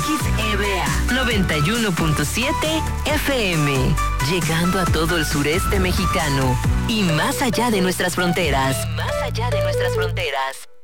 XEBA 91.7 FM, llegando a todo el sureste mexicano y más allá de nuestras fronteras.